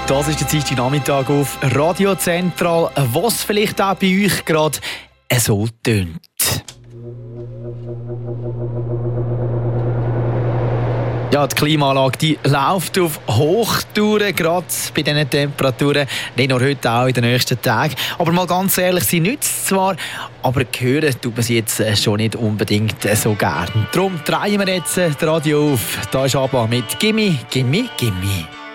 Das ist der Dienstagnachmittag auf Radio Zentral, was vielleicht auch bei euch gerade so tönt. Ja, die Klimaanlage die läuft auf Hochtouren, gerade bei diesen Temperaturen. Nicht nur heute, auch in den nächsten Tagen. Aber mal ganz ehrlich, sie nützt es zwar, aber hören tut man sie jetzt schon nicht unbedingt so gern. Darum drehen wir jetzt das Radio auf. Da ist aber mit «Gimme, Gimme, Gimme».